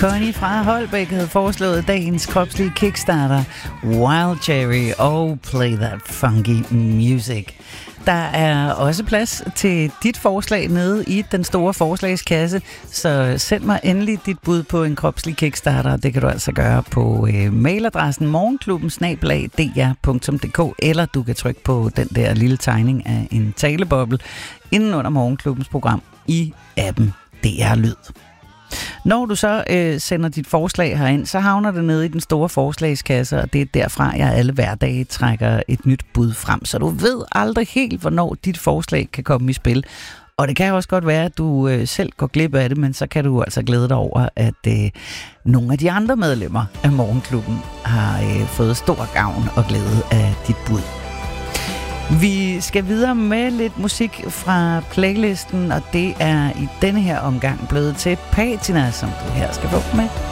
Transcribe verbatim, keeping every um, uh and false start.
Connie fra Holbæk havde foreslået dagens kropslige kickstarter, Wild Cherry, og Play That Funky Music. Der er også plads til dit forslag nede i den store forslagskasse, så send mig endelig dit bud på en kropslig kickstarter. Det kan du altså gøre på øh, mailadressen morgenklubben snabel-a d r punktum d k, eller du kan trykke på den der lille tegning af en taleboble inden under morgenklubbens program i appen D R Lyd. Når du så øh, sender dit forslag herind, så havner det nede i den store forslagskasse, og det er derfra, jeg alle hverdage trækker et nyt bud frem. Så du ved aldrig helt, hvornår dit forslag kan komme i spil. Og det kan også godt være, at du øh, selv går glip af det, men så kan du altså glæde dig over, at øh, nogle af de andre medlemmer af Morgenklubben har øh, fået stor gavn og glæde af dit bud. Vi skal videre med lidt musik fra playlisten, og det er i denne her omgang blevet til Patina, som du her skal få med.